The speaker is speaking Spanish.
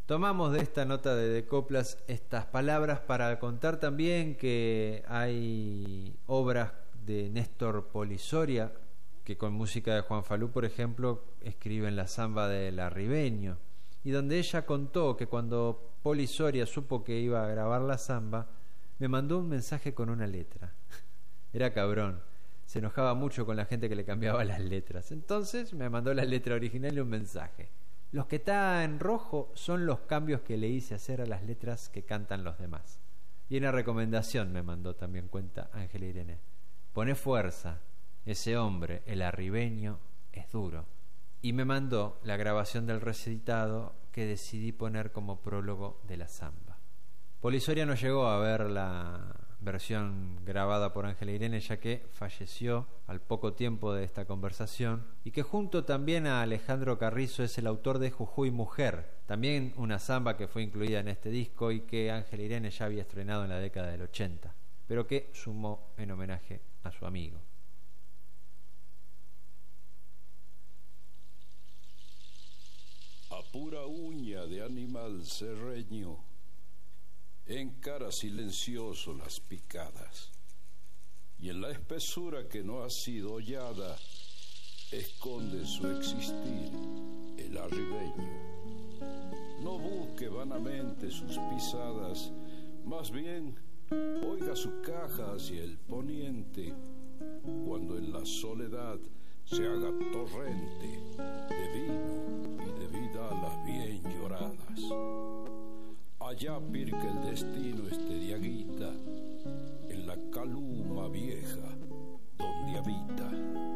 Tomamos de esta nota de Coplas estas palabras para contar también que hay obras de Néstor Polisoria que con música de Juan Falú, por ejemplo, escriben la samba de Larribeño, y donde ella contó que cuando Polisoria supo que iba a grabar la samba, me mandó un mensaje con una letra. Era cabrón, se enojaba mucho con la gente que le cambiaba las letras. Entonces me mandó la letra original y un mensaje. Los que está en rojo son los cambios que le hice hacer a las letras que cantan los demás. Y una recomendación me mandó también, cuenta Ángela Irene. Poné fuerza, ese hombre, el arribeño, es duro. Y me mandó la grabación del recitado que decidí poner como prólogo de la samba. Polisoria no llegó a ver la versión grabada por Ángela Irene, ya que falleció al poco tiempo de esta conversación, y que junto también a Alejandro Carrizo es el autor de Jujuy Mujer, también una samba que fue incluida en este disco y que Ángela Irene ya había estrenado en la década del 80, pero que sumó en homenaje a su amigo. A pura uña de animal serreño encara silencioso las picadas, y en la espesura que no ha sido hollada esconde su existir el arribeño. No busque vanamente sus pisadas, más bien oiga su caja hacia el poniente, cuando en la soledad se haga torrente de vino y de vidalas bien lloradas. Allá pirque el destino este diaguita, en la caluma vieja donde habita.